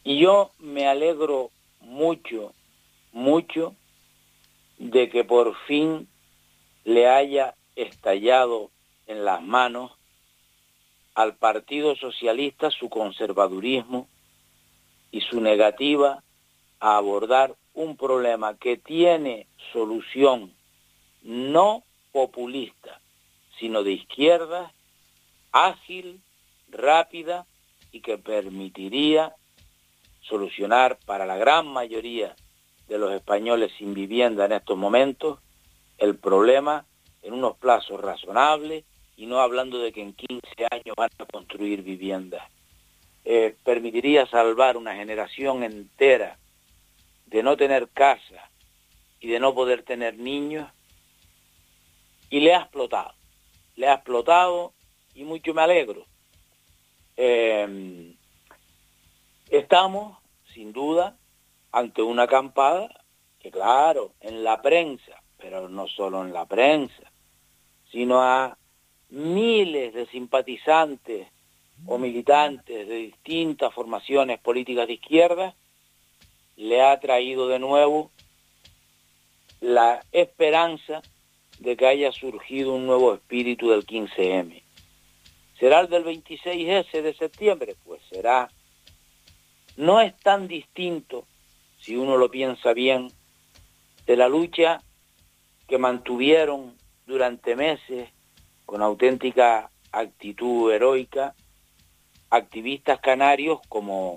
Y yo me alegro mucho, mucho de que por fin le haya estallado en las manos al Partido Socialista su conservadurismo y su negativa a abordar un problema que tiene solución no populista, sino de izquierda, ágil, rápida y que permitiría solucionar para la gran mayoría de los españoles sin vivienda en estos momentos el problema en unos plazos razonables y no hablando de que en 15 años van a construir viviendas. Permitiría salvar una generación entera de no tener casa y de no poder tener niños, y le ha explotado y mucho me alegro. Estamos, sin duda, ante una acampada que, claro, en la prensa, pero no solo en la prensa, sino a miles de simpatizantes o militantes de distintas formaciones políticas de izquierda, le ha traído de nuevo la esperanza de que haya surgido un nuevo espíritu del 15M. ¿Será el del 26S de septiembre? Pues será. No es tan distinto, si uno lo piensa bien, de la lucha que mantuvieron durante meses con auténtica actitud heroica activistas canarios como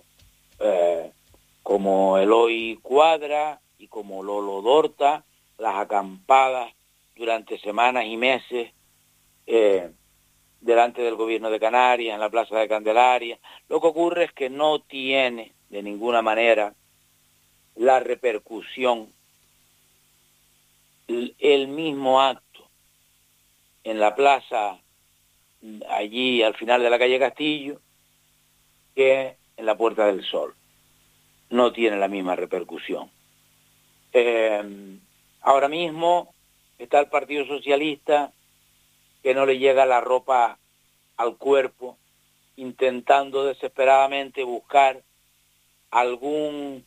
Eloy Cuadra y como Lolo Dorta, las acampadas durante semanas y meses delante del gobierno de Canarias, en la Plaza de Candelaria. Lo que ocurre es que no tiene de ninguna manera la repercusión, el mismo acto en la plaza, allí al final de la calle Castillo, que en la Puerta del Sol. No tiene la misma repercusión. Ahora mismo está el Partido Socialista que no le llega la ropa al cuerpo, intentando desesperadamente buscar alguna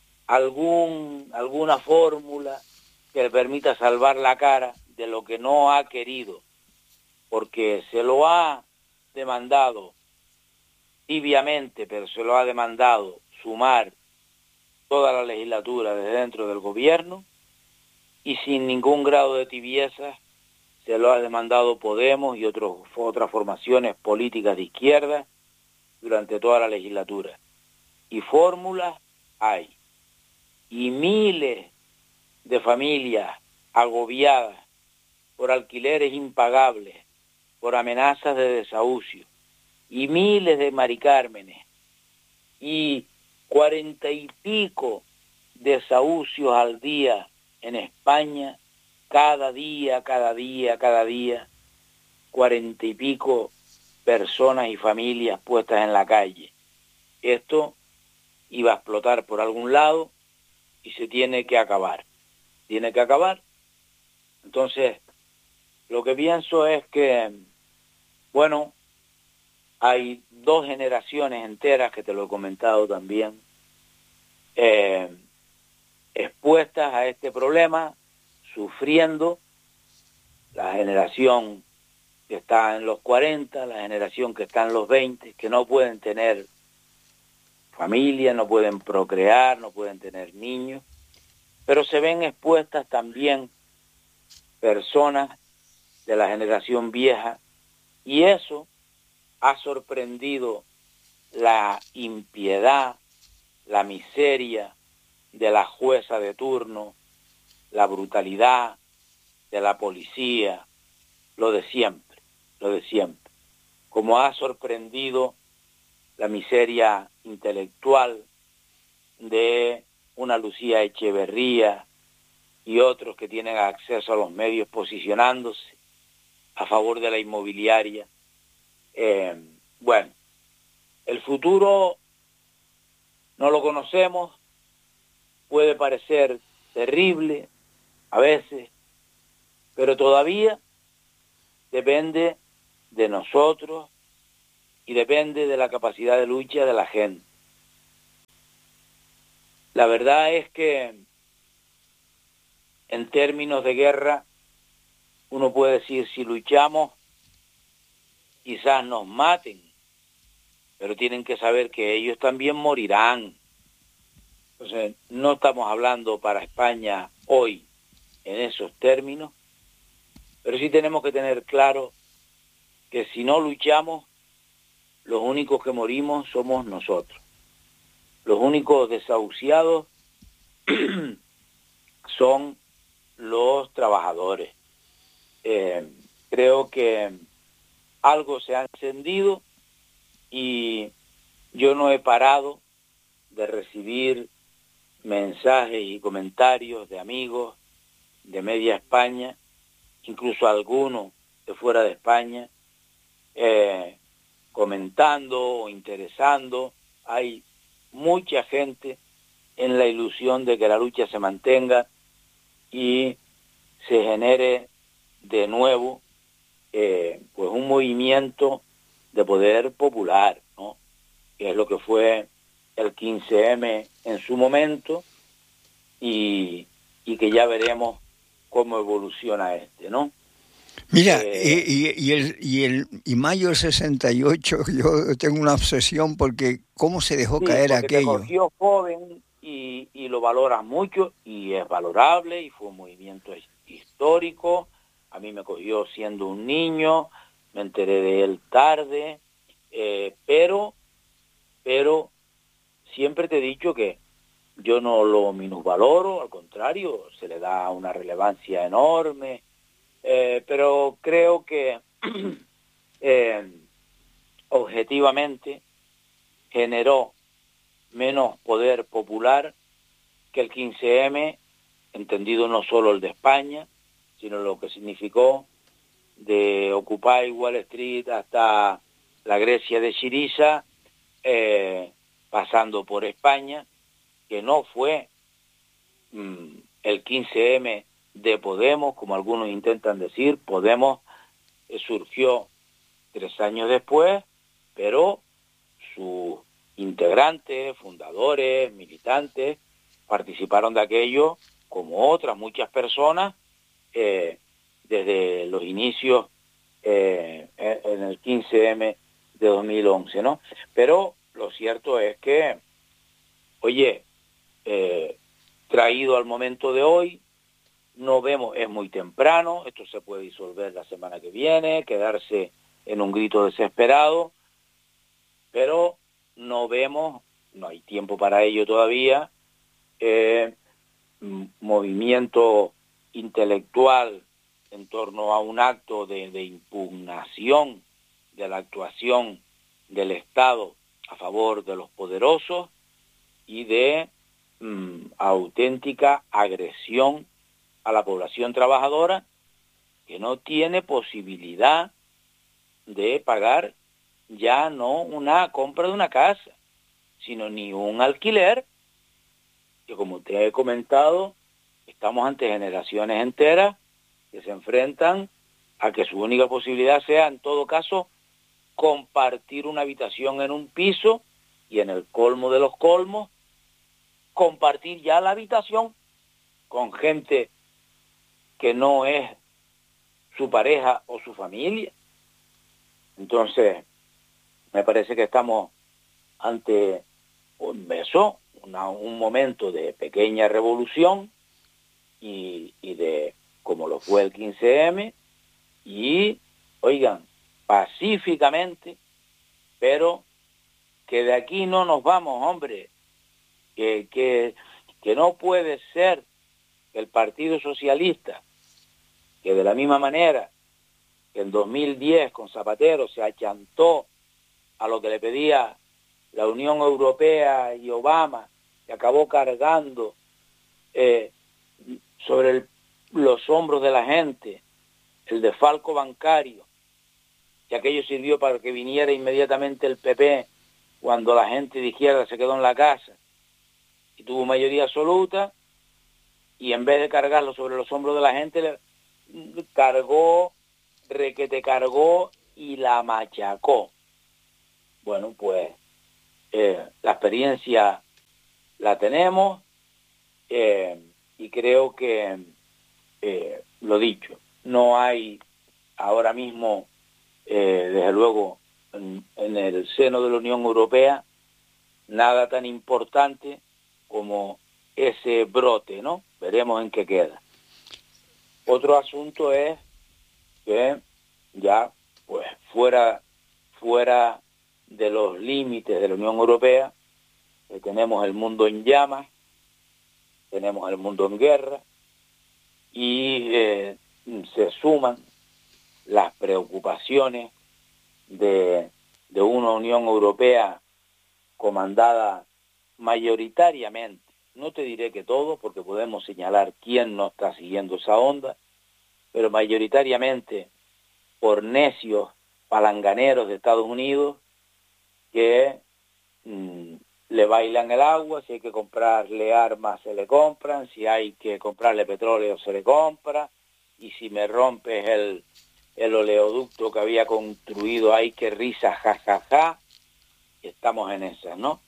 fórmula que le permita salvar la cara de lo que no ha querido, porque se lo ha demandado tibiamente, pero se lo ha demandado sumar toda la legislatura desde dentro del gobierno, y sin ningún grado de tibieza se lo ha demandado Podemos y otras formaciones políticas de izquierda durante toda la legislatura. Y fórmulas hay. Y miles de familias agobiadas por alquileres impagables, por amenazas de desahucio, y miles de maricármenes, y 40 y pico desahucios al día en España, cada día, 40 y pico personas y familias puestas en la calle. Esto iba a explotar por algún lado y se tiene que acabar. Tiene que acabar. Entonces, lo que pienso es que, bueno, hay dos generaciones enteras, que te lo he comentado también, expuestas a este problema, sufriendo. La generación que está en los 40, la generación que está en los 20, que no pueden tener familia, no pueden procrear, no pueden tener niños, pero se ven expuestas también personas de la generación vieja, y eso ha sorprendido la impiedad, la miseria de la jueza de turno, la brutalidad de la policía, lo de siempre, como ha sorprendido la miseria intelectual de una Lucía Echeverría y otros que tienen acceso a los medios posicionándose a favor de la inmobiliaria. Bueno, el futuro no lo conocemos, puede parecer terrible a veces, pero todavía depende de nosotros y depende de la capacidad de lucha de la gente. La verdad es que en términos de guerra, uno puede decir, si luchamos, quizás nos maten, pero tienen que saber que ellos también morirán. Entonces, no estamos hablando para España hoy en esos términos, pero sí tenemos que tener claro que si no luchamos, los únicos que morimos somos nosotros. Los únicos desahuciados son los trabajadores. Creo que algo se ha encendido y yo no he parado de recibir mensajes y comentarios de amigos de media España, incluso algunos de fuera de España, comentando o interesando. Hay mucha gente en la ilusión de que la lucha se mantenga y se genere de nuevo pues un movimiento de poder popular, ¿no? Que es lo que fue el 15M en su momento y que ya veremos cómo evoluciona ¿no? Mira, y mayo del 68, yo tengo una obsesión porque cómo se dejó caer porque aquello. te cogió joven y lo valoras mucho y es valorable y fue un movimiento histórico. A mí me cogió siendo un niño, me enteré de él tarde, pero siempre te he dicho que yo no lo minusvaloro, al contrario, se le da una relevancia enorme, pero creo que objetivamente generó menos poder popular que el 15M, entendido no solo el de España, sino lo que significó de Occupy Wall Street hasta la Grecia de Syriza, pasando por España, que no fue el 15M de Podemos, como algunos intentan decir. Podemos surgió 3 años después, pero sus integrantes, fundadores, militantes, participaron de aquello como otras muchas personas desde los inicios en el 15M de 2011, ¿no? Pero lo cierto es que, oye, traído al momento de hoy, no vemos, es muy temprano, esto se puede disolver la semana que viene, quedarse en un grito desesperado, pero no vemos, no hay tiempo para ello todavía, movimiento intelectual en torno a un acto de impugnación de la actuación del Estado a favor de los poderosos y de auténtica agresión a la población trabajadora que no tiene posibilidad de pagar ya no una compra de una casa, sino ni un alquiler, que como te he comentado, estamos ante generaciones enteras que se enfrentan a que su única posibilidad sea, en todo caso, compartir una habitación en un piso y, en el colmo de los colmos, compartir ya la habitación con gente que no es su pareja o su familia. Entonces, me parece que estamos ante un momento de pequeña revolución y de, como lo fue el 15M, y, oigan, pacíficamente, pero que de aquí no nos vamos, hombre, que no puede ser que el Partido Socialista, que de la misma manera que en 2010 con Zapatero se achantó a lo que le pedía la Unión Europea y Obama, que acabó cargando sobre los hombros de la gente el desfalco bancario, que aquello sirvió para que viniera inmediatamente el PP cuando la gente de izquierda se quedó en la casa y tuvo mayoría absoluta, y en vez de cargarlo sobre los hombros de la gente, le cargó, requete cargó y la machacó. Bueno, pues la experiencia la tenemos, y creo que, lo dicho, no hay ahora mismo, desde luego, en el seno de la Unión Europea, nada tan importante como ese brote, ¿no? Veremos en qué queda. Otro asunto es que ya, pues, fuera de los límites de la Unión Europea, tenemos el mundo en llamas, tenemos el mundo en guerra, y se suman las preocupaciones de una Unión Europea comandada mayoritariamente, no te diré que todo, porque podemos señalar quién no está siguiendo esa onda, pero mayoritariamente por necios palanganeros de Estados Unidos que le bailan el agua. Si hay que comprarle armas se le compran, si hay que comprarle petróleo se le compra, y si me rompes el oleoducto que había construido, hay que risa, jajaja. Estamos en esas, ¿no?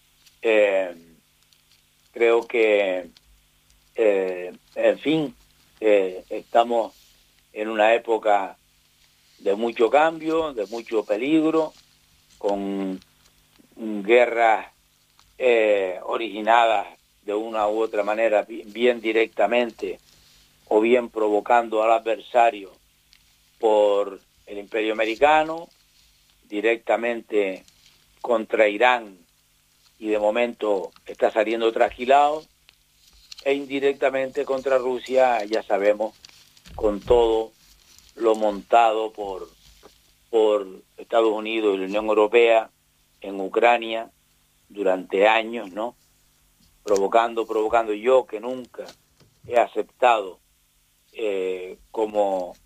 Creo que, en fin, estamos en una época de mucho cambio, de mucho peligro, con guerras originadas de una u otra manera, bien directamente o bien provocando al adversario por el Imperio Americano, directamente contra Irán, y de momento está saliendo trasquilado, e indirectamente contra Rusia, ya sabemos, con todo lo montado por Estados Unidos y la Unión Europea en Ucrania durante años, ¿no? Provocando. Yo, que nunca he aceptado como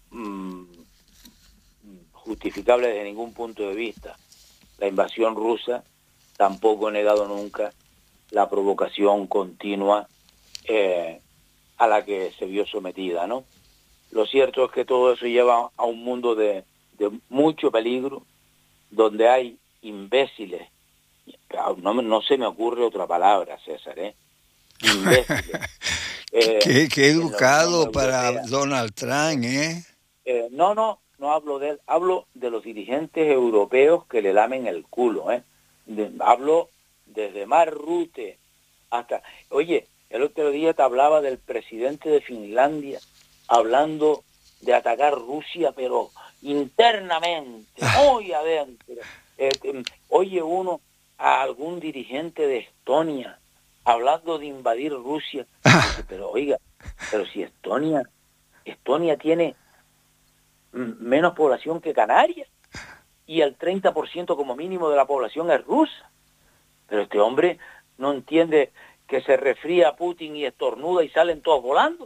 justificable desde ningún punto de vista la invasión rusa, tampoco he negado nunca la provocación continua a la que se vio sometida, ¿no? Lo cierto es que todo eso lleva a un mundo de mucho peligro, donde hay imbéciles. No se me ocurre otra palabra, César, imbéciles. Qué educado para Donald Trump, ¿eh? No hablo de él, hablo de los dirigentes europeos que le lamen el culo, hablo desde Mark Rutte hasta... Oye, el otro día te hablaba del presidente de Finlandia hablando de atacar Rusia, pero internamente, muy adentro. Oye uno a algún dirigente de Estonia hablando de invadir Rusia, dice, pero oiga, pero si Estonia tiene menos población que Canarias, y el 30% como mínimo de la población es rusa. Pero este hombre no entiende que se resfría Putin y estornuda y salen todos volando.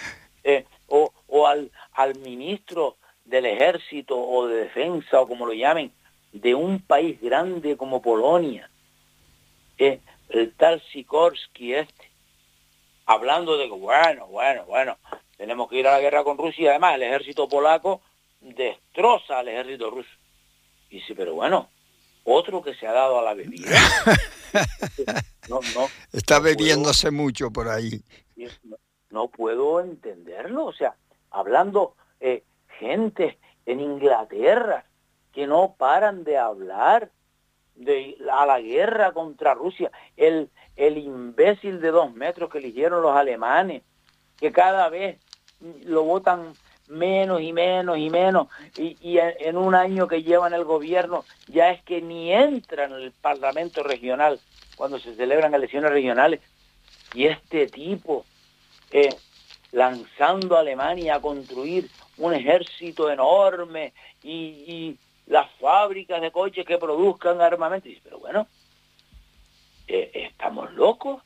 O al ministro del ejército o de defensa, o como lo llamen, de un país grande como Polonia, el tal Sikorsky hablando de que bueno, tenemos que ir a la guerra con Rusia, y además el ejército polaco destroza al ejército ruso. Y dice, pero bueno, otro que se ha dado a la bebida. No, está bebiéndose mucho por ahí. No puedo entenderlo. O sea, hablando gente en Inglaterra que no paran de hablar a la guerra contra Rusia. El imbécil de 2 metros que eligieron los alemanes, que cada vez lo votan menos y menos y menos, y en un año que llevan el gobierno ya es que ni entran en el Parlamento regional cuando se celebran elecciones regionales. Y este tipo lanzando a Alemania a construir un ejército enorme y las fábricas de coches que produzcan armamento. Y dice, pero bueno, ¿estamos locos?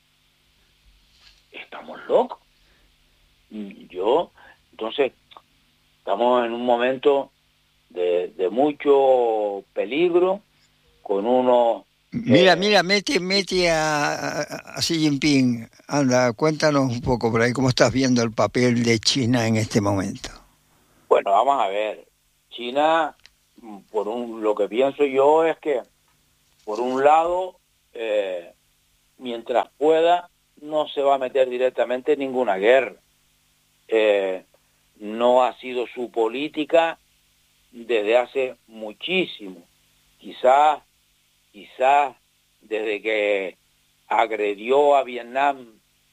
Entonces, estamos en un momento de mucho peligro, con unos... Mira, mete a Xi Jinping. Anda, cuéntanos un poco por ahí cómo estás viendo el papel de China en este momento. Bueno, vamos a ver. China, lo que pienso yo es que, por un lado, mientras pueda, no se va a meter directamente en ninguna guerra. No ha sido su política desde hace muchísimo. Quizás desde que agredió a Vietnam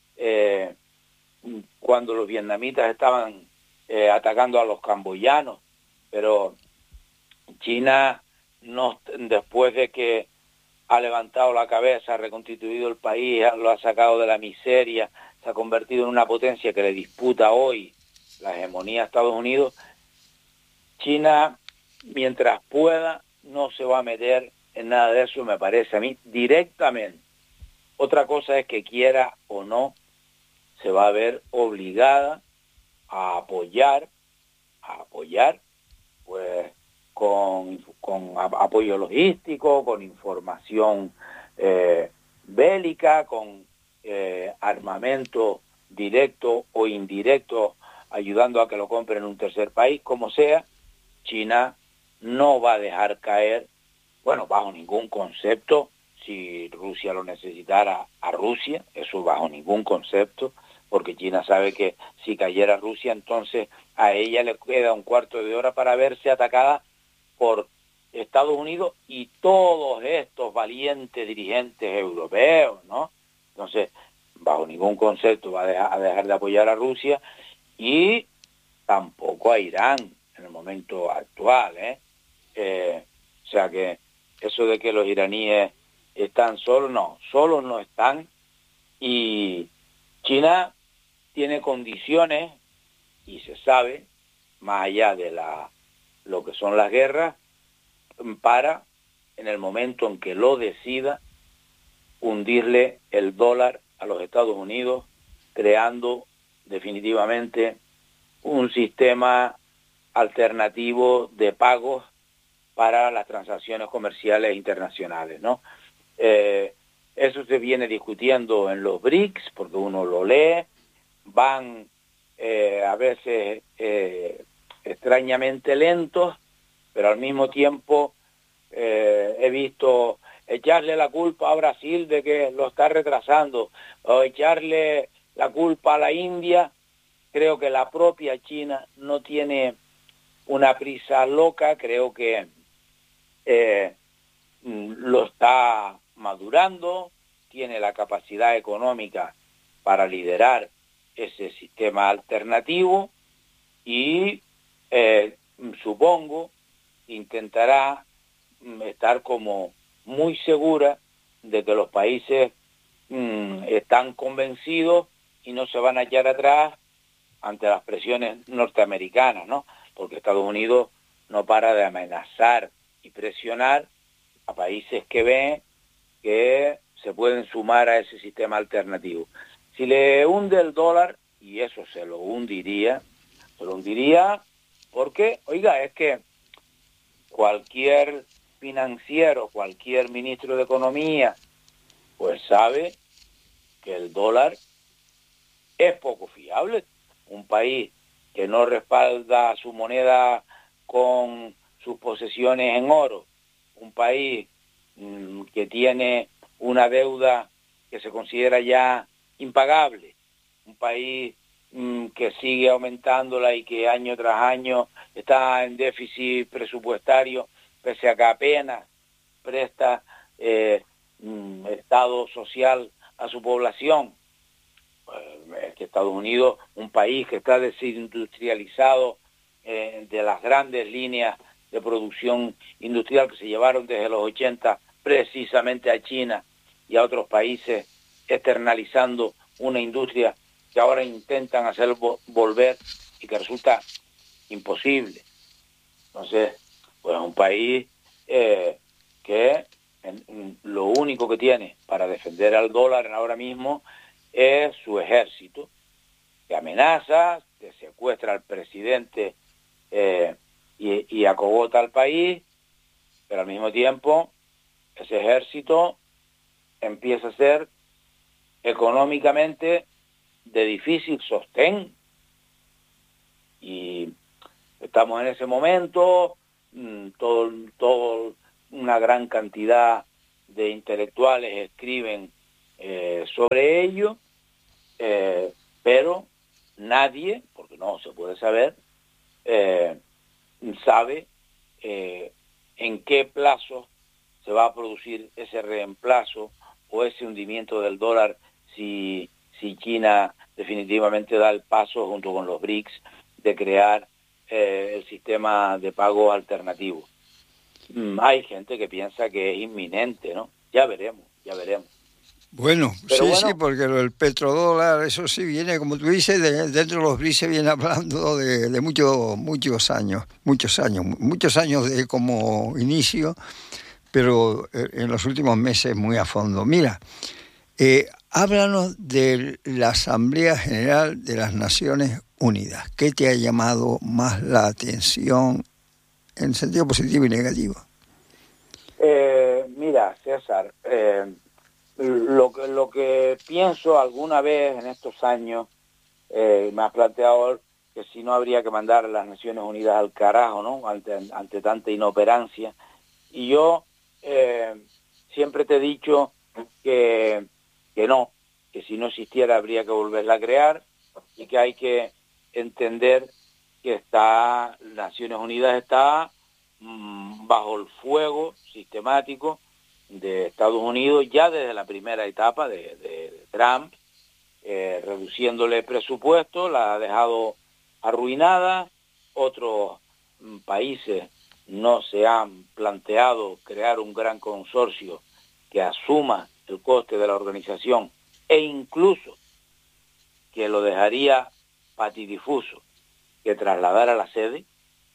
cuando los vietnamitas estaban atacando a los camboyanos, pero China, no, después de que ha levantado la cabeza, ha reconstituido el país, lo ha sacado de la miseria, se ha convertido en una potencia que le disputa hoy la hegemonía a Estados Unidos, China, mientras pueda, no se va a meter en nada de eso, me parece a mí, directamente. Otra cosa es que quiera o no, se va a ver obligada a apoyar, pues con apoyo logístico, con información bélica, con armamento directo o indirecto, ayudando a que lo compren en un tercer país, como sea. China no va a dejar caer, bueno, bajo ningún concepto, si Rusia lo necesitara, a Rusia, eso bajo ningún concepto, porque China sabe que si cayera Rusia, entonces a ella le queda un cuarto de hora para verse atacada por Estados Unidos y todos estos valientes dirigentes europeos, ¿no? Entonces, bajo ningún concepto va a dejar de apoyar a Rusia y tampoco a Irán en el momento actual, o sea que eso de que los iraníes están solos no están, y China tiene condiciones, y se sabe, más allá de lo que son las guerras, para, en el momento en que lo decida, hundirle el dólar a los Estados Unidos, creando definitivamente un sistema alternativo de pagos para las transacciones comerciales internacionales, ¿no? Eso se viene discutiendo en los BRICS, porque uno lo lee, van a veces extrañamente lentos, pero al mismo tiempo he visto echarle la culpa a Brasil de que lo está retrasando, o echarle la culpa a la India. Creo que la propia China no tiene una prisa loca, creo que lo está madurando, tiene la capacidad económica para liderar ese sistema alternativo y supongo intentará estar como muy segura de que los países están convencidos y no se van a echar atrás ante las presiones norteamericanas, ¿no? Porque Estados Unidos no para de amenazar y presionar a países que ven que se pueden sumar a ese sistema alternativo. Si le hunde el dólar, y eso se lo hundiría porque, oiga, es que cualquier financiero, cualquier ministro de Economía, pues sabe que el dólar es poco fiable. Un país que no respalda su moneda con sus posesiones en oro, un país que tiene una deuda que se considera ya impagable, un país que sigue aumentándola y que año tras año está en déficit presupuestario, pese a que apenas presta estado social a su población. Es que Estados Unidos, un país que está desindustrializado de las grandes líneas de producción industrial que se llevaron desde los 80 precisamente a China y a otros países, externalizando una industria que ahora intentan hacer volver y que resulta imposible. Entonces, pues un país que lo único que tiene para defender al dólar ahora mismo es su ejército, que amenaza, que secuestra al presidente y acogota al país, pero al mismo tiempo ese ejército empieza a ser económicamente de difícil sostén. Y estamos en ese momento, todo una gran cantidad de intelectuales escriben sobre ello, pero nadie, porque no se puede saber, sabe en qué plazo se va a producir ese reemplazo o ese hundimiento del dólar si China definitivamente da el paso junto con los BRICS de crear el sistema de pago alternativo. Hay gente que piensa que es inminente, ¿no? Ya veremos. Bueno, Pero sí, porque el petrodólar, eso sí viene, como tú dices, dentro de los BRICS se viene hablando de muchos años de como inicio, pero en los últimos meses muy a fondo. Mira, háblanos de la Asamblea General de las Naciones Unidas. ¿Qué te ha llamado más la atención en sentido positivo y negativo? Mira, César, lo que pienso alguna vez en estos años, me has planteado que si no habría que mandar a las Naciones Unidas al carajo, ¿no? Ante tanta inoperancia. Y yo siempre te he dicho que no, que si no existiera habría que volverla a crear y que hay que entender que Naciones Unidas está bajo el fuego sistemático de Estados Unidos ya desde la primera etapa de Trump, reduciéndole presupuesto, la ha dejado arruinada. Otros países no se han planteado crear un gran consorcio que asuma el coste de la organización e incluso que lo dejaría patidifuso que trasladara la sede,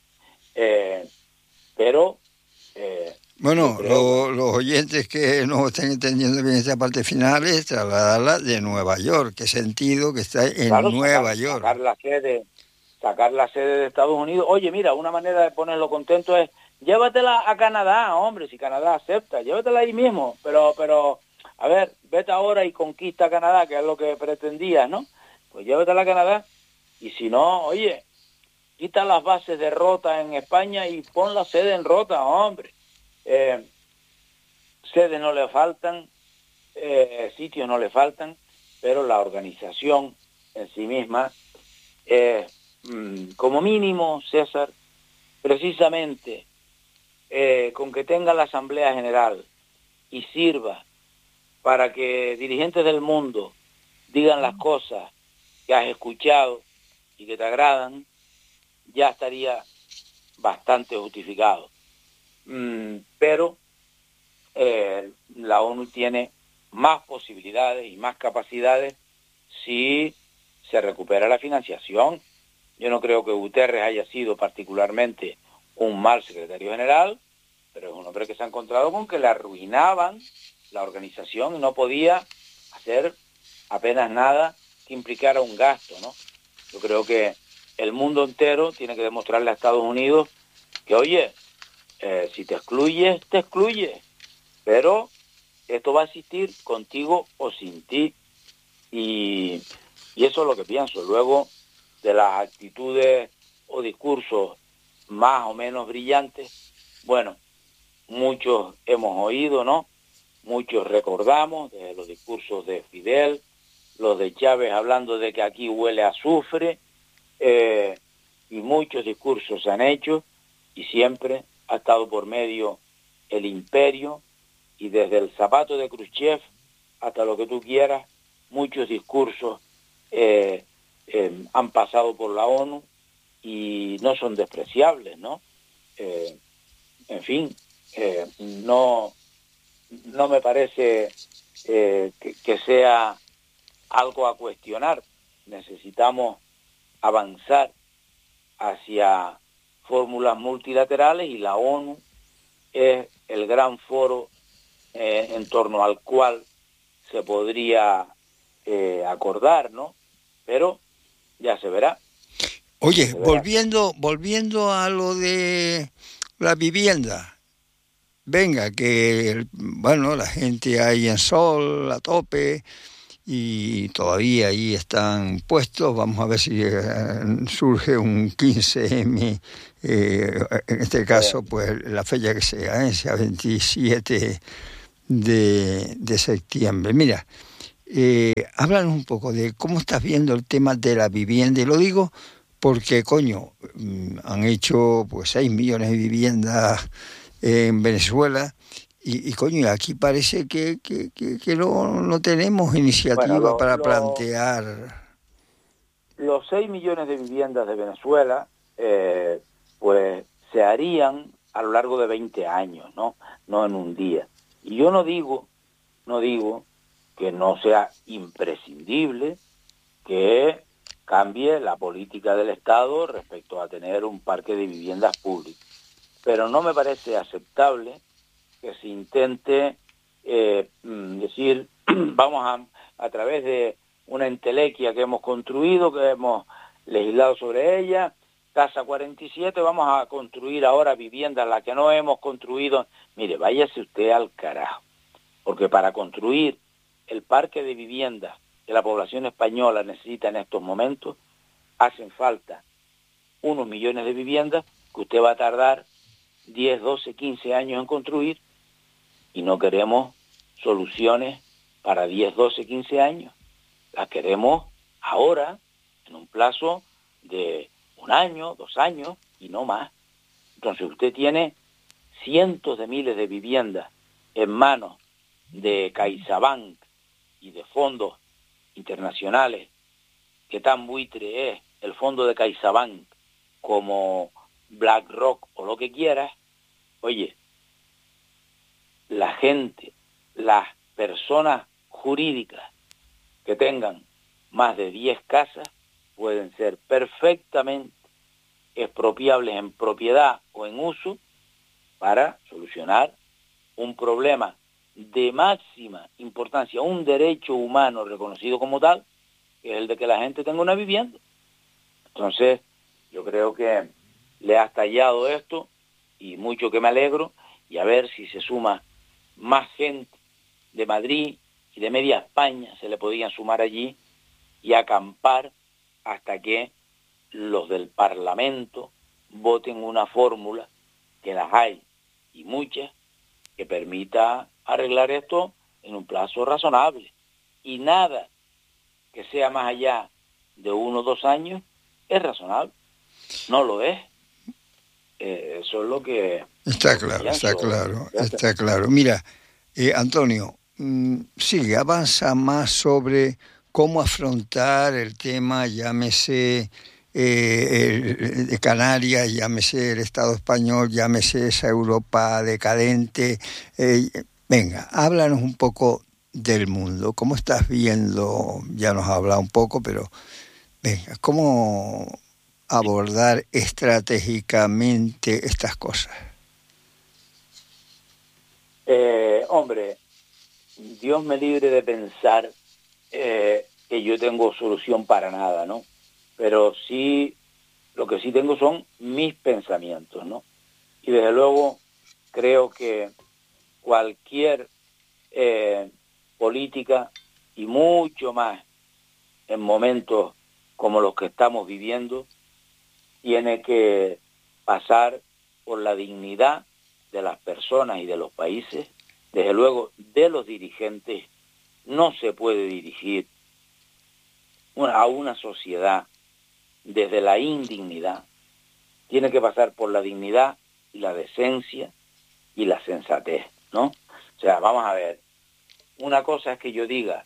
pero bueno, los oyentes que no estén entendiendo bien esta parte final es trasladarla de Nueva York. ¿Qué sentido que está en Nueva York? Sacar la sede de Estados Unidos. Oye, mira, una manera de ponerlo contento es llévatela a Canadá, hombre, si Canadá acepta, llévatela ahí mismo, pero a ver, vete ahora y conquista Canadá, que es lo que pretendías, ¿no? Pues llévatela a Canadá, y si no, oye, quita las bases de Rota en España y pon la sede en Rota, hombre. Sedes no le faltan, sitios no le faltan, pero la organización en sí misma es, como mínimo, César, precisamente con que tenga la Asamblea General y sirva para que dirigentes del mundo digan las cosas que has escuchado y que te agradan, ya estaría bastante justificado. Pero la ONU tiene más posibilidades y más capacidades si se recupera la financiación. Yo no creo que Guterres haya sido particularmente un mal secretario general, pero es un hombre que se ha encontrado con que le arruinaban la organización y no podía hacer apenas nada que implicara un gasto, ¿no? Yo creo que el mundo entero tiene que demostrarle a Estados Unidos que, oye, si te excluyes, te excluyes, pero esto va a existir contigo o sin ti, y eso es lo que pienso. Luego de las actitudes o discursos más o menos brillantes, bueno, muchos hemos oído, ¿no? Muchos recordamos de los discursos de Fidel, los de Chávez hablando de que aquí huele a azufre, y muchos discursos se han hecho, y siempre ha estado por medio el imperio, y desde el zapato de Khrushchev hasta lo que tú quieras, muchos discursos han pasado por la ONU y no son despreciables, ¿no? En fin, no me parece que sea algo a cuestionar. Necesitamos avanzar hacia fórmulas multilaterales y la ONU es el gran foro en torno al cual se podría acordar, ¿no? Pero ya se verá. Oye, volviendo a lo de la vivienda, venga, que bueno, la gente ahí en sol, a tope, y todavía ahí están puestos. Vamos a ver si surge un 15M, en este caso, pues la fecha que sea 27 de septiembre. Mira, Háblanos un poco de cómo estás viendo el tema de la vivienda, y lo digo porque, coño, han hecho pues 6 millones de viviendas en Venezuela coño, aquí parece que no tenemos Bueno, iniciativa para plantear. los 6 millones de viviendas de Venezuela, pues se harían a lo largo de 20 años, ¿no? No en un día. Y yo no digo que no sea imprescindible que cambie la política del Estado respecto a tener un parque de viviendas públicas. Pero no me parece aceptable que se intente decir, vamos a través de una entelequia que hemos construido, que hemos legislado sobre ella, Casa 47, vamos a construir ahora viviendas, las que no hemos construido. Mire, váyase usted al carajo, porque para construir el parque de viviendas que la población española necesita en estos momentos, hacen falta unos millones de viviendas que usted va a tardar 10, 12, 15 años en construir, y no queremos soluciones para 10, 12, 15 años. Las queremos ahora, en un plazo de 1 año, 2 años y no más. Entonces usted tiene cientos de miles de viviendas en manos de CaixaBank y de fondos internacionales, que tan buitre es el fondo de CaixaBank como BlackRock o lo que quieras. Oye, la gente, las personas jurídicas que tengan más de 10 casas pueden ser perfectamente expropiables en propiedad o en uso para solucionar un problema de máxima importancia, un derecho humano reconocido como tal, que es el de que la gente tenga una vivienda. Entonces, yo creo que le ha estallado esto, y mucho que me alegro, y a ver si se suma más gente de Madrid y de media España, se le podían sumar allí y acampar hasta que los del Parlamento voten una fórmula, que las hay y muchas, que permita arreglar esto en un plazo razonable. Y nada que sea más allá de 1 o 2 años es razonable. No lo es. Eso es lo que... Está claro, está claro, está claro. Mira, Antonio, sigue, avanza más sobre cómo afrontar el tema, llámese de Canarias, llámese el Estado español, llámese esa Europa decadente. Venga, háblanos un poco del mundo. ¿Cómo estás viendo? Ya nos has hablado un poco, pero venga, ¿cómo abordar estratégicamente estas cosas? Hombre, Dios me libre de pensar que yo tengo solución para nada, ¿no? Pero sí, lo que sí tengo son mis pensamientos, ¿no? Y desde luego creo que cualquier política, y mucho más en momentos como los que estamos viviendo, tiene que pasar por la dignidad de las personas y de los países, desde luego de los dirigentes. No se puede dirigir a una sociedad desde la indignidad. Tiene que pasar por la dignidad y la decencia y la sensatez, ¿no? O sea, vamos a ver, una cosa es que yo diga,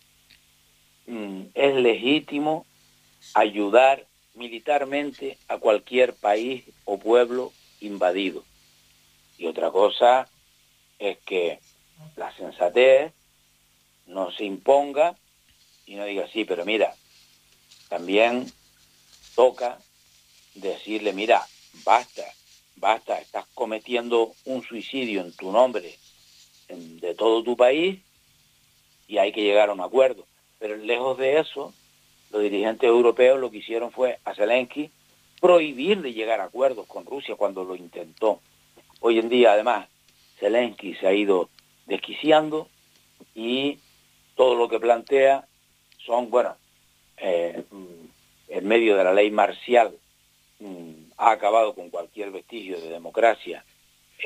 es legítimo ayudar militarmente a cualquier país o pueblo invadido. Y otra cosa es que la sensatez no se imponga y no diga, sí, pero mira, también toca decirle, mira, basta, estás cometiendo un suicidio en tu nombre, de todo tu país, y hay que llegar a un acuerdo. Pero lejos de eso, los dirigentes europeos lo que hicieron fue a Zelensky prohibirle llegar a acuerdos con Rusia cuando lo intentó. Hoy en día, además, Zelensky se ha ido desquiciando y todo lo que plantea son, bueno, en medio de la ley marcial, ha acabado con cualquier vestigio de democracia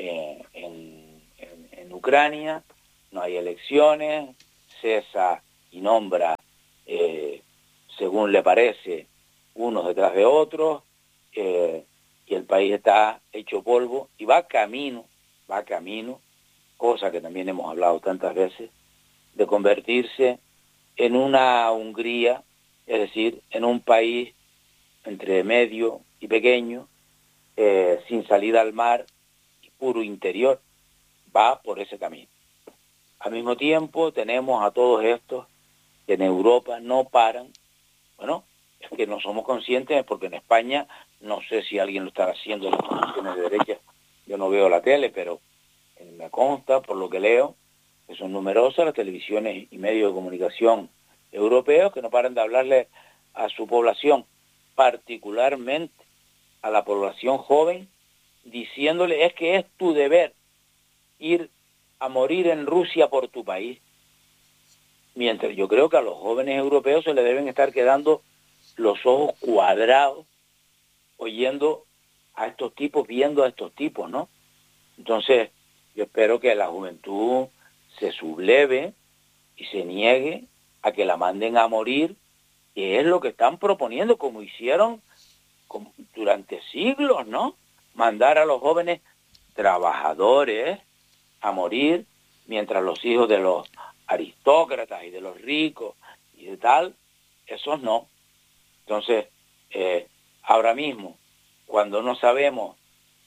en Ucrania, no hay elecciones, cesa y nombra, según le parece, unos detrás de otros, y el país está hecho polvo y va camino, cosa que también hemos hablado tantas veces, de convertirse en una Hungría, es decir, en un país entre medio y pequeño, sin salida al mar y puro interior, va por ese camino. Al mismo tiempo tenemos a todos estos que en Europa no paran. Bueno, es que no somos conscientes porque en España, no sé si alguien lo está haciendo en las televisiones de derecha, yo no veo la tele, pero me consta por lo que leo que son numerosas las televisiones y medios de comunicación europeos que no paran de hablarle a su población, particularmente a la población joven, diciéndole es que es tu deber ir a morir en Rusia por tu país. Mientras yo creo que a los jóvenes europeos se les deben estar quedando los ojos cuadrados oyendo a estos tipos, viendo a estos tipos, ¿no? Entonces, yo espero que la juventud se subleve y se niegue a que la manden a morir, que es lo que están proponiendo, como hicieron durante siglos, ¿no? Mandar a los jóvenes trabajadores a morir, mientras los hijos de los aristócratas y de los ricos y de tal, esos no. Entonces, ahora mismo, cuando no sabemos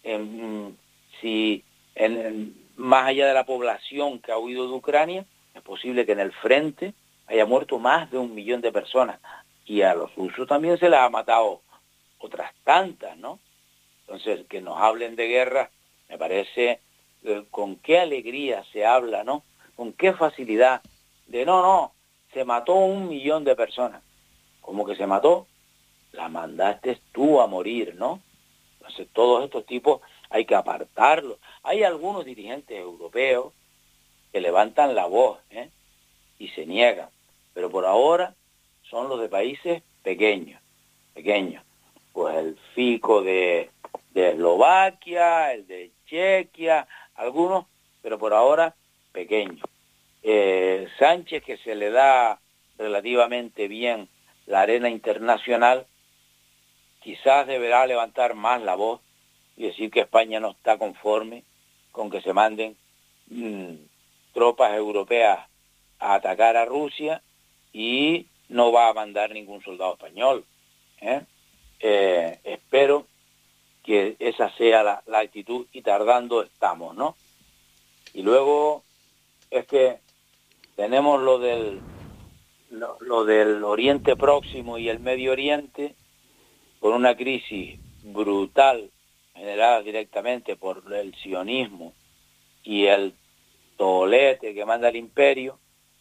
si más allá de la población que ha huido de Ucrania, es posible que en el frente haya muerto más de 1 millón de personas, y a los rusos también se les ha matado otras tantas, ¿no? Entonces, que nos hablen de guerra, me parece, con qué alegría se habla, ¿no? Con qué facilidad, de no, se mató 1 millón de personas. ¿Cómo que se mató? La mandaste tú a morir, ¿no? Entonces, todos estos tipos hay que apartarlos. Hay algunos dirigentes europeos que levantan la voz, y se niegan, pero por ahora son los de países pequeños. Pues el Fico de Eslovaquia, el de Chequia, algunos, pero por ahora pequeños. Sánchez, que se le da relativamente bien la arena internacional, quizás deberá levantar más la voz y decir que España no está conforme con que se manden tropas europeas a atacar a Rusia y no va a mandar ningún soldado español. Espero que esa sea la actitud, y tardando estamos, ¿no? Y luego es que tenemos lo del Oriente Próximo y el Medio Oriente, con una crisis brutal generada directamente por el sionismo y el tolete que manda el imperio,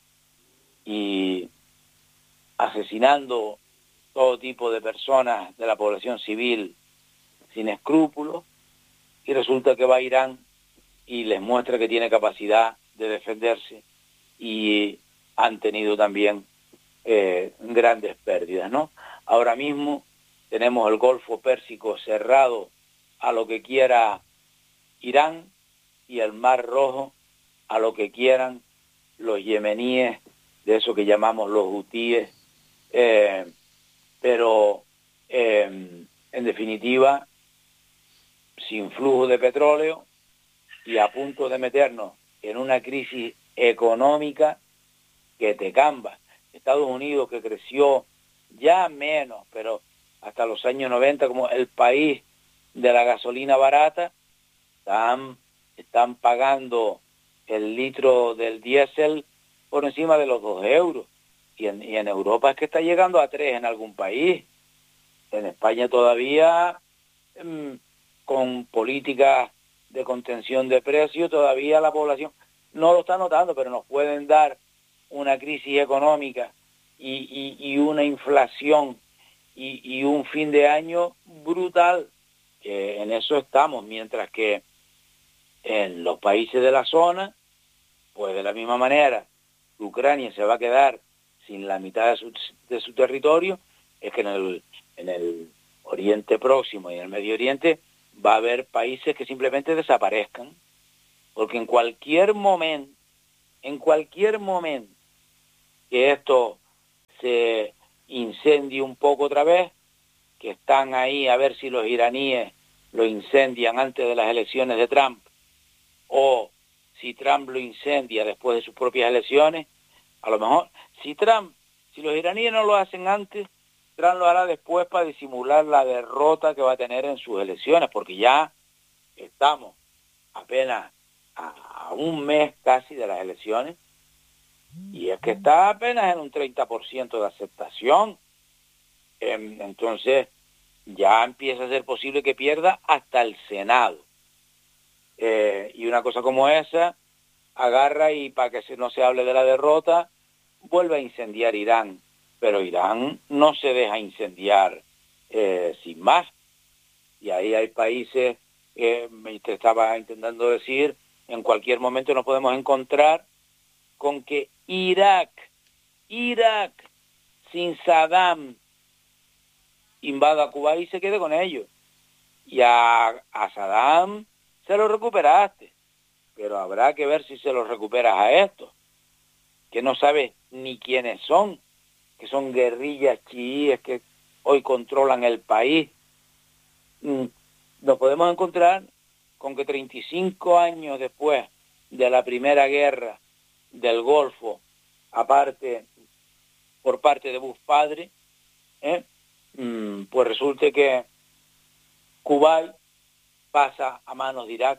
y asesinando todo tipo de personas de la población civil sin escrúpulos, y resulta que va a Irán y les muestra que tiene capacidad de defenderse, y han tenido también grandes pérdidas, ¿no? Ahora mismo tenemos el Golfo Pérsico cerrado a lo que quiera Irán, y el Mar Rojo a lo que quieran los yemeníes, de eso que llamamos los hutíes, pero en definitiva, sin flujo de petróleo y a punto de meternos en una crisis económica que te camba. Estados Unidos, que creció ya menos, pero hasta los años 90 como el país de la gasolina barata, están pagando el litro del diésel por encima de los 2 euros. Y en Europa es que está llegando a 3 en algún país. En España todavía, con políticas de contención de precios, todavía la población no lo está notando, pero nos pueden dar una crisis económica y una inflación y un fin de año brutal. En eso estamos, mientras que en los países de la zona, pues de la misma manera, Ucrania se va a quedar sin la mitad de su territorio, es que en el Oriente Próximo y en el Medio Oriente va a haber países que simplemente desaparezcan, porque en cualquier momento, que esto se incendie un poco otra vez, que están ahí a ver si los iraníes lo incendian antes de las elecciones de Trump, o si Trump lo incendia después de sus propias elecciones. A lo mejor, si los iraníes no lo hacen antes, Trump lo hará después para disimular la derrota que va a tener en sus elecciones, porque ya estamos apenas a un mes casi de las elecciones, y es que está apenas en un 30% de aceptación. Entonces ya empieza a ser posible que pierda hasta el Senado. Y una cosa como esa agarra y para que no se hable de la derrota, vuelve a incendiar Irán. Pero Irán no se deja incendiar sin más. Y ahí hay países, te estaba intentando decir, en cualquier momento nos podemos encontrar con que Irak, sin Saddam, invada Cuba y se quede con ellos. Y a Saddam se lo recuperaste, pero habrá que ver si se lo recuperas a estos, que no sabes ni quiénes son, que son guerrillas chiíes que hoy controlan el país. Nos podemos encontrar con que 35 años después de la primera guerra del Golfo, por parte de Bush padre, pues resulte que Kuwait pasa a manos de Irak,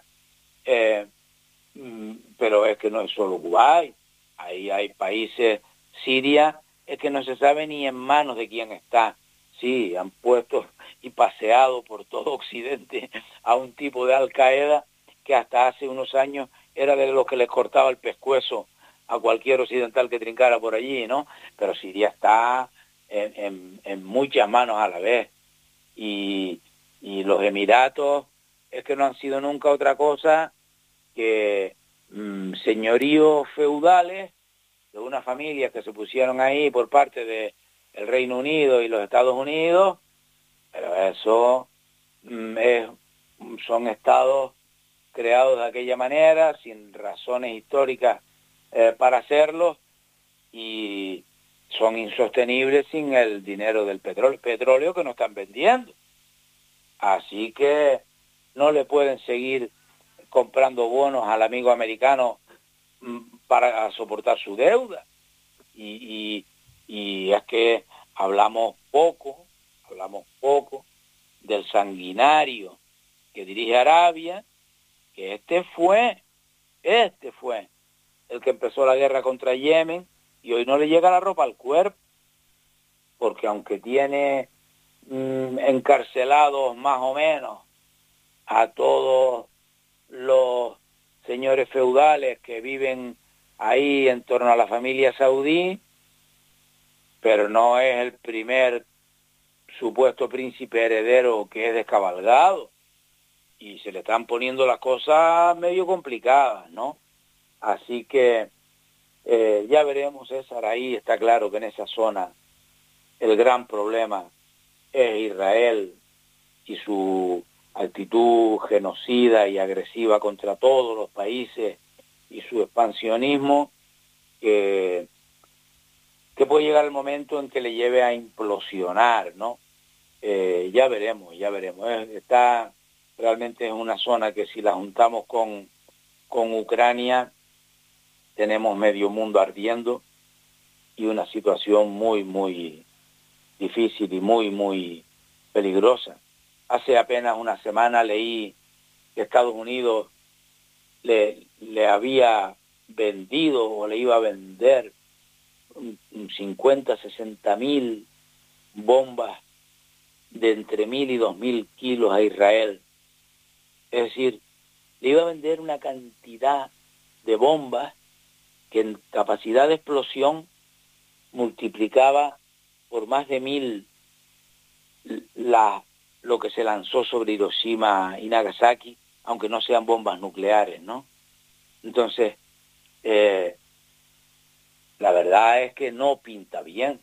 pero es que no es solo Kuwait, ahí hay países, Siria, es que no se sabe ni en manos de quién está. Sí, han puesto y paseado por todo Occidente a un tipo de Al-Qaeda que hasta hace unos años era de los que les cortaba el pescuezo a cualquier occidental que trincara por allí, ¿no? Pero Siria está en muchas manos a la vez. Y los Emiratos es que no han sido nunca otra cosa que señoríos feudales de una familia que se pusieron ahí por parte de el Reino Unido y los Estados Unidos, pero eso son estados creados de aquella manera, sin razones históricas para hacerlo, y son insostenibles sin el dinero del petróleo que nos están vendiendo. Así que no le pueden seguir comprando bonos al amigo americano para soportar su deuda. Y es que hablamos poco del sanguinario que dirige Arabia, que este fue el que empezó la guerra contra Yemen, y hoy no le llega la ropa al cuerpo, porque aunque tiene encarcelados más o menos a todos los señores feudales que viven ahí en torno a la familia saudí, pero no es el primer supuesto príncipe heredero que es descabalgado, y se le están poniendo las cosas medio complicadas, ¿no? Así que ya veremos, César. Ahí está claro que en esa zona el gran problema es Israel y su actitud genocida y agresiva contra todos los países y su expansionismo, que puede llegar el momento en que le lleve a implosionar, ¿no? Ya veremos. Está realmente en una zona que, si la juntamos con Ucrania, tenemos medio mundo ardiendo y una situación muy, muy difícil y muy, muy peligrosa. Hace apenas una semana leí que Estados Unidos le había vendido o le iba a vender 50, 60.000 bombas de entre 1.000 y 2.000 kilos a Israel. Es decir, le iba a vender una cantidad de bombas que en capacidad de explosión multiplicaba por más de 1.000 lo que se lanzó sobre Hiroshima y Nagasaki, aunque no sean bombas nucleares, ¿no? Entonces, la verdad es que no pinta bien.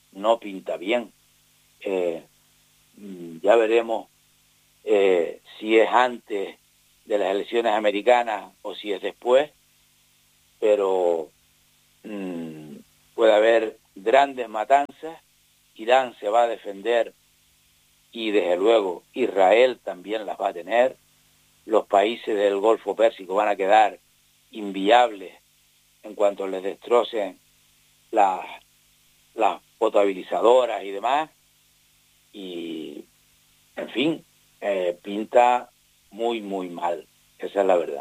Ya veremos si es antes de las elecciones americanas o si es después, pero puede haber grandes matanzas, Irán se va a defender y desde luego Israel también las va a tener, los países del Golfo Pérsico van a quedar inviables en cuanto les destrocen las potabilizadoras y demás, y en fin, pinta muy, muy mal, esa es la verdad.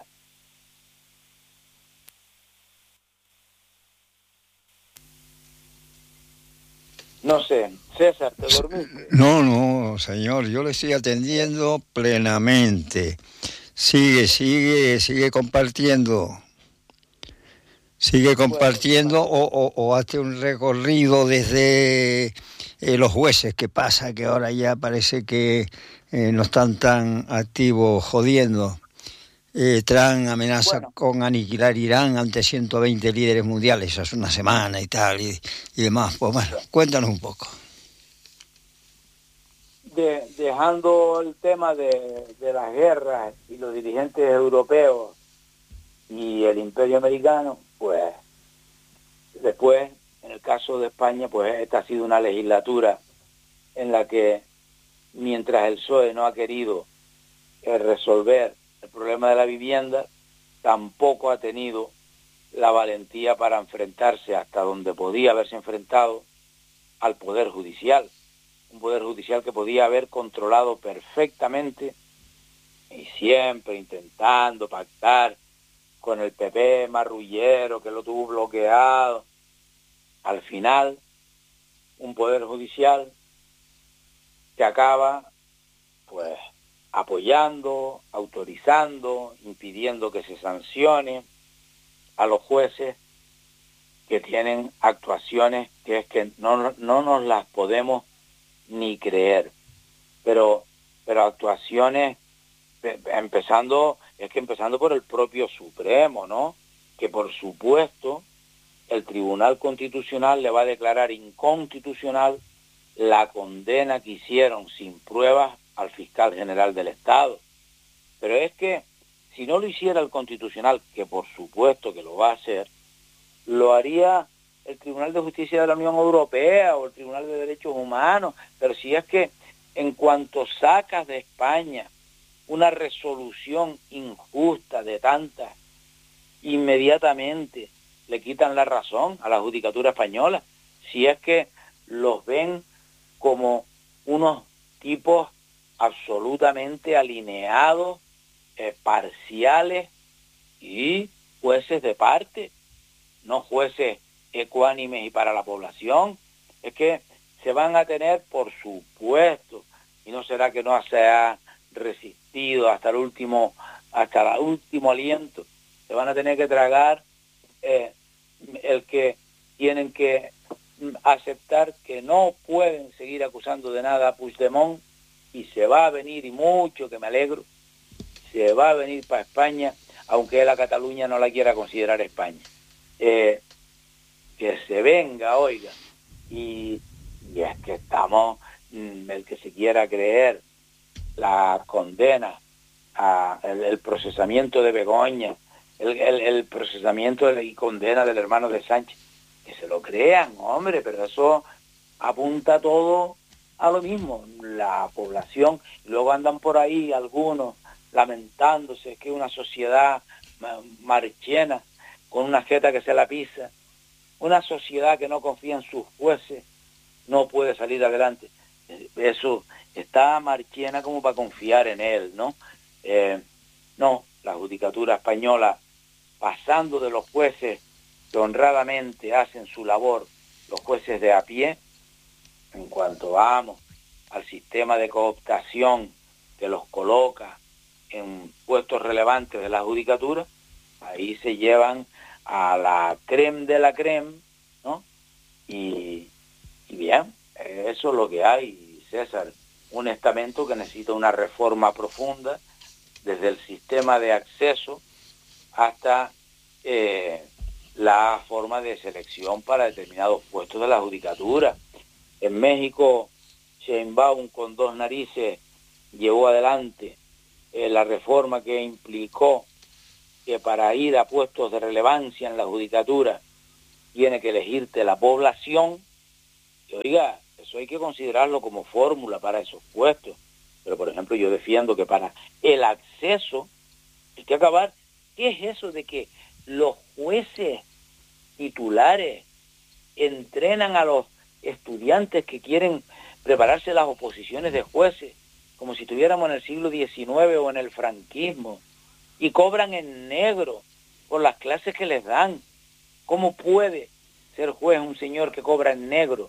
No sé, César, ¿te dormiste? No, señor, yo le estoy atendiendo plenamente. Sigue compartiendo. Sigue compartiendo o hace un recorrido desde los jueces, que pasa que ahora ya parece que no están tan activos jodiendo. Trump amenaza con aniquilar Irán ante 120 líderes mundiales hace una semana y tal, y demás. Pues bueno, cuéntanos un poco. Dejando el tema de las guerras y los dirigentes europeos y el imperio americano, pues después, en el caso de España, pues esta ha sido una legislatura en la que, mientras el PSOE no ha querido resolver el problema de la vivienda, tampoco ha tenido la valentía para enfrentarse hasta donde podía haberse enfrentado al Poder Judicial. Un Poder Judicial que podía haber controlado perfectamente y siempre intentando pactar con el PP marrullero que lo tuvo bloqueado. Al final, un Poder Judicial que acaba pues apoyando, autorizando, impidiendo que se sancione a los jueces que tienen actuaciones que es que no nos las podemos ni creer, pero actuaciones empezando por el propio Supremo, ¿no? Que por supuesto el Tribunal Constitucional le va a declarar inconstitucional la condena que hicieron sin pruebas al fiscal general del Estado. Pero es que si no lo hiciera el Constitucional, que por supuesto que lo va a hacer, lo haría el Tribunal de Justicia de la Unión Europea o el Tribunal de Derechos Humanos. Pero si es que en cuanto sacas de España una resolución injusta de tantas, inmediatamente le quitan la razón a la judicatura española, si es que los ven como unos tipos absolutamente alineados, parciales y jueces de parte, no jueces ecuánimes y para la población. Es que se van a tener, por supuesto, y no será que no se ha resistido hasta el último aliento, se van a tener que tragar el que tienen que aceptar que no pueden seguir acusando de nada a Puigdemont, y se va a venir, y mucho que me alegro, se va a venir para España, aunque él a Cataluña no la quiera considerar España. Que se venga, oiga, y es que estamos, el que se quiera creer la condena, el procesamiento de Begoña, el procesamiento y condena del hermano de Sánchez, que se lo crean, hombre, pero eso apunta todo a lo mismo, la población. Luego andan por ahí algunos lamentándose que una sociedad marchiena con una jeta que se la pisa, una sociedad que no confía en sus jueces, no puede salir adelante. Eso está Marchena como para confiar en él, ¿no? No, la judicatura española, pasando de los jueces que honradamente hacen su labor, los jueces de a pie, en cuanto vamos al sistema de cooptación que los coloca en puestos relevantes de la judicatura, ahí se llevan a la crème de la crème, ¿no? Y bien, eso es lo que hay, César. Un estamento que necesita una reforma profunda, desde el sistema de acceso hasta la forma de selección para determinados puestos de la judicatura. En México, Sheinbaum con dos narices llevó adelante la reforma que implicó que para ir a puestos de relevancia en la judicatura tiene que elegirte la población. Y oiga, eso hay que considerarlo como fórmula para esos puestos. Pero, por ejemplo, yo defiendo que para el acceso hay que acabar. ¿Qué es eso de que los jueces titulares entrenan a los estudiantes que quieren prepararse las oposiciones de jueces como si estuviéramos en el siglo XIX o en el franquismo, y cobran en negro por las clases que les dan? ¿Cómo puede ser juez un señor que cobra en negro?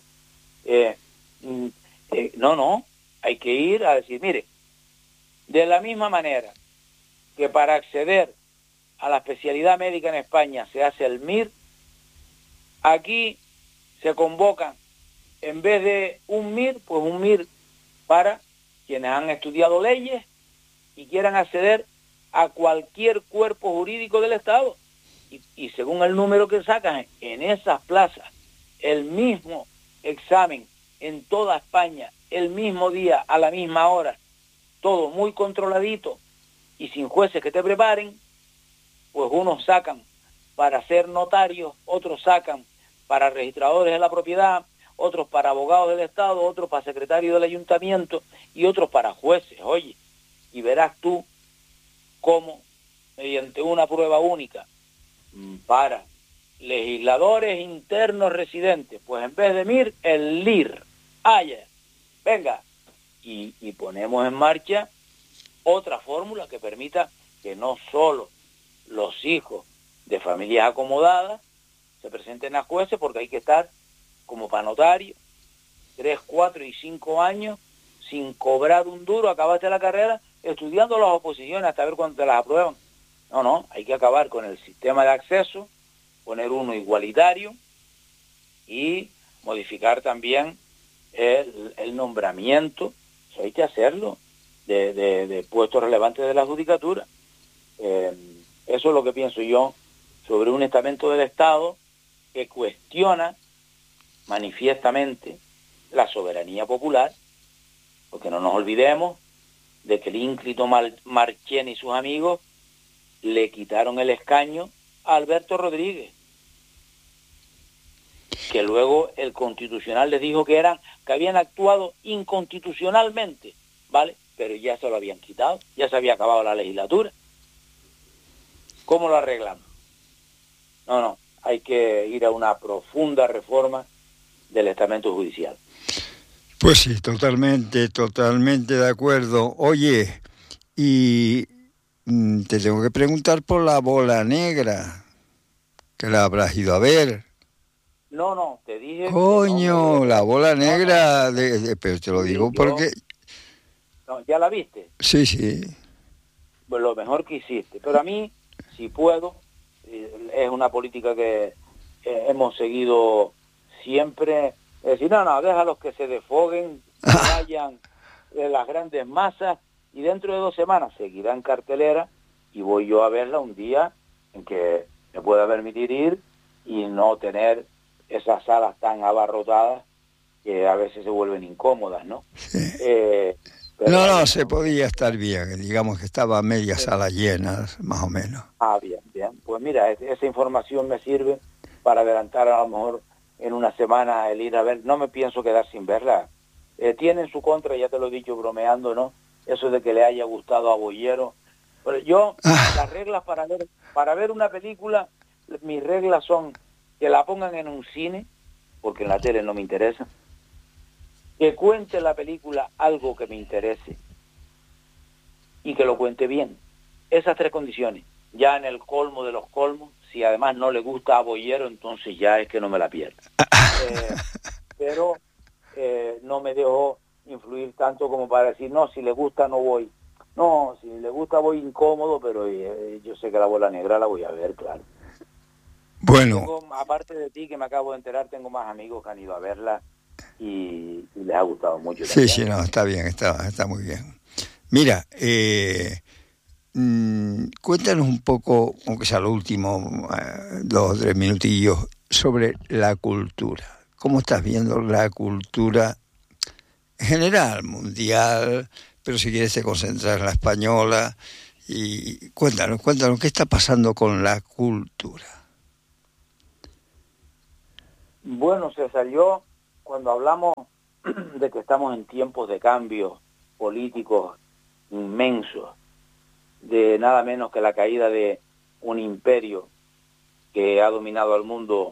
No, hay que ir a decir, mire, de la misma manera que para acceder a la especialidad médica en España se hace el MIR, aquí se convocan, en vez de un MIR, pues un MIR para quienes han estudiado leyes y quieran acceder a cualquier cuerpo jurídico del Estado. Y según el número que sacan en esas plazas, el mismo examen en toda España, el mismo día, a la misma hora, todo muy controladito y sin jueces que te preparen, pues unos sacan para ser notarios, otros sacan para registradores de la propiedad, otros para abogados del Estado, otros para secretarios del ayuntamiento y otros para jueces. Oye, y verás tú cómo mediante una prueba única para legisladores internos residentes, pues en vez de MIR, el LIR. Venga, y ponemos en marcha otra fórmula que permita que no solo los hijos de familias acomodadas se presenten a jueces, porque hay que estar como para notario 3, 4 y 5 años sin cobrar un duro, acabaste la carrera estudiando las oposiciones hasta ver cuándo te las aprueban. No, hay que acabar con el sistema de acceso, poner uno igualitario y modificar también el nombramiento, eso hay que hacerlo, de puestos relevantes de la judicatura. Eso es lo que pienso yo sobre un estamento del Estado que cuestiona manifiestamente la soberanía popular, porque no nos olvidemos de que el ínclito Marchena y sus amigos le quitaron el escaño a Alberto Rodríguez, que luego el Constitucional les dijo que habían actuado inconstitucionalmente, ¿vale? Pero ya se lo habían quitado, ya se había acabado la legislatura. ¿Cómo lo arreglamos? No, hay que ir a una profunda reforma del estamento judicial. Pues sí, totalmente de acuerdo. Oye, y te tengo que preguntar por la bola negra, que la habrás ido a ver. No, te dije... Coño, la bola negra, pero te lo digo porque... No, ¿ya la viste? Sí. Pues lo mejor que hiciste. Pero a mí, si puedo, es una política que hemos seguido siempre. Es decir, no, déjalos que se desfoguen, que vayan las grandes masas, y dentro de 2 semanas seguirá en cartelera y voy yo a verla un día en que me pueda permitir ir y no tener esas salas tan abarrotadas que a veces se vuelven incómodas, ¿no? Sí. No, se podía estar bien, digamos que estaba media sala llenas, más o menos. Bien. Pues mira, esa información me sirve para adelantar a lo mejor en una semana el ir a ver. No me pienso quedar sin verla. Tiene en su contra, ya te lo he dicho bromeando, ¿no? Eso de que le haya gustado a Boyero. Pero yo, las reglas para ver una película, mis reglas son que la pongan en un cine, porque en la tele no me interesa, que cuente la película algo que me interese y que lo cuente bien. Esas 3 condiciones. Ya en el colmo de los colmos, si además no le gusta a Boyero, entonces ya es que no me la pierdo. Pero no me dejo influir tanto como para decir, no, si le gusta no voy. No, si le gusta voy incómodo, pero yo sé que la bola negra la voy a ver, claro. Bueno. Aparte de ti, que me acabo de enterar, tengo más amigos que han ido a verla y les ha gustado mucho. Sí, no, está bien, está muy bien. Mira, cuéntanos un poco, aunque sea lo último, 2 o 3 minutillos, sobre la cultura. ¿Cómo estás viendo la cultura general, mundial, pero si quieres te concentras en la española? Y cuéntanos, ¿qué está pasando con la cultura? Bueno, César, yo cuando hablamos de que estamos en tiempos de cambios políticos inmensos, de nada menos que la caída de un imperio que ha dominado al mundo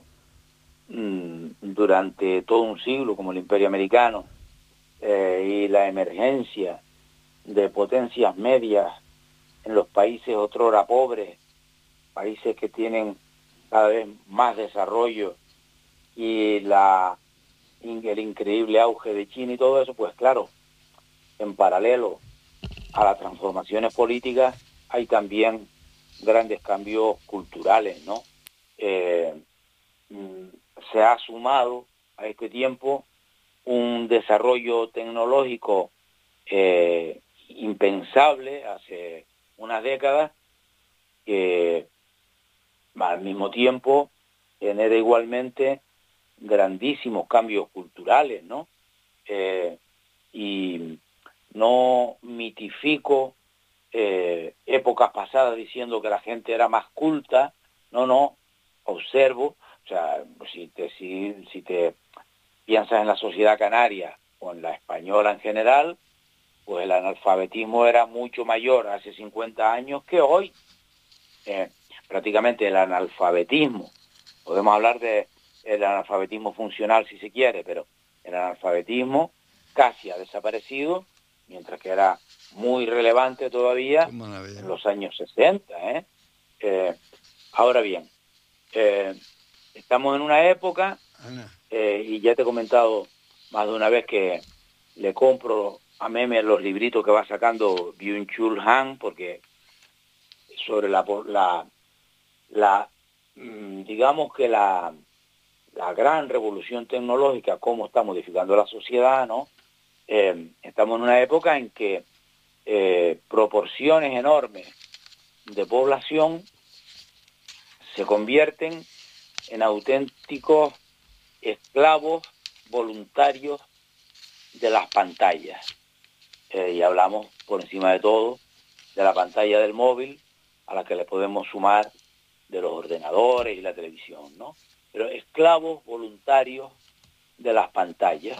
durante todo un siglo, como el Imperio Americano, y la emergencia de potencias medias en los países otrora pobres, países que tienen cada vez más desarrollo, y el increíble auge de China y todo eso, pues claro, en paralelo a las transformaciones políticas hay también grandes cambios culturales, ¿no? Eh, Se ha sumado a este tiempo un desarrollo tecnológico impensable hace unas décadas, que al mismo tiempo genera igualmente grandísimos cambios culturales, ¿no? Y no mitifico épocas pasadas diciendo que la gente era más culta, no, observo, o sea, si te piensas en la sociedad canaria o en la española en general, pues el analfabetismo era mucho mayor hace 50 años que hoy. Prácticamente el analfabetismo, podemos hablar de el analfabetismo funcional si se quiere, pero el analfabetismo casi ha desaparecido, mientras que era muy relevante todavía en los años 60. Ahora bien, estamos en una época, y ya te he comentado más de una vez que le compro a Meme los libritos que va sacando Byung-Chul Han, porque sobre digamos que la gran revolución tecnológica, cómo está modificando la sociedad, ¿no? Estamos en una época en que proporciones enormes de población se convierten en auténticos esclavos voluntarios de las pantallas. Y hablamos por encima de todo de la pantalla del móvil, a la que le podemos sumar de los ordenadores y la televisión, ¿no? Pero esclavos voluntarios de las pantallas.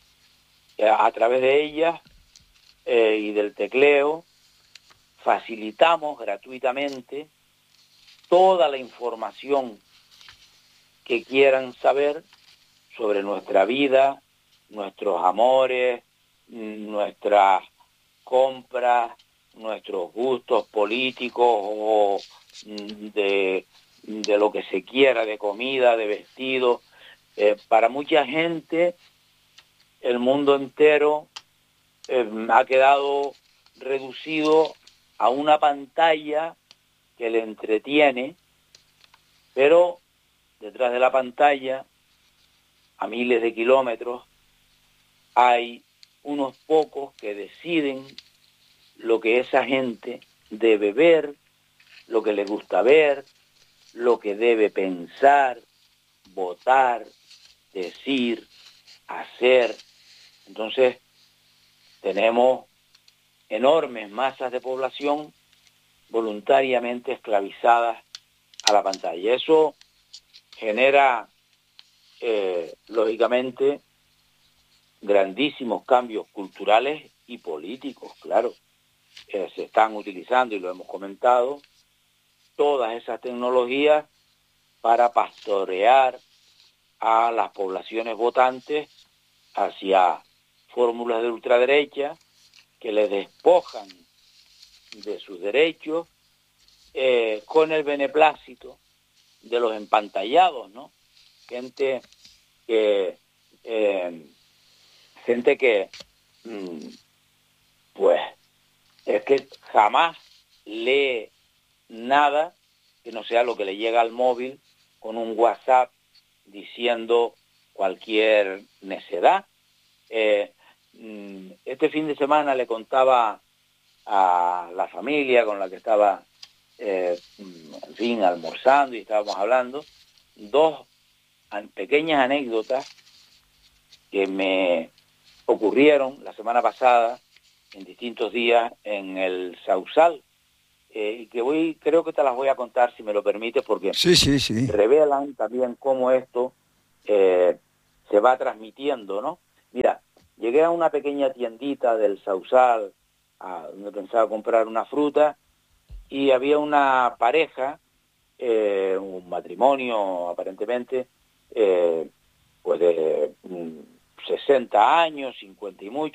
A través de ellas y del tecleo facilitamos gratuitamente toda la información que quieran saber sobre nuestra vida, nuestros amores, nuestras compras, nuestros gustos políticos o de lo que se quiera, de comida, de vestido. Para mucha gente, el mundo entero ha quedado reducido a una pantalla que le entretiene, pero detrás de la pantalla, a miles de kilómetros, hay unos pocos que deciden lo que esa gente debe ver, lo que le gusta ver, lo que debe pensar, votar, decir, hacer. Entonces, tenemos enormes masas de población voluntariamente esclavizadas a la pantalla. Eso genera, lógicamente, grandísimos cambios culturales y políticos, claro. Se están utilizando, y lo hemos comentado, todas esas tecnologías para pastorear a las poblaciones votantes hacia fórmulas de ultraderecha que les despojan de sus derechos con el beneplácito de los empantallados, ¿no? Gente que pues es que jamás lee nada que no sea lo que le llega al móvil con un WhatsApp diciendo cualquier necedad. Este fin de semana le contaba a la familia con la que estaba, en fin, almorzando y estábamos hablando, dos pequeñas anécdotas que me ocurrieron la semana pasada en distintos días en el Sausal, y que creo que te las voy a contar si me lo permites, porque sí. revelan también cómo esto se va transmitiendo, ¿no? Mira, llegué a una pequeña tiendita del Sausal, donde pensaba comprar una fruta, y había una pareja, un matrimonio aparentemente, pues de 60 años, 50 y mucho,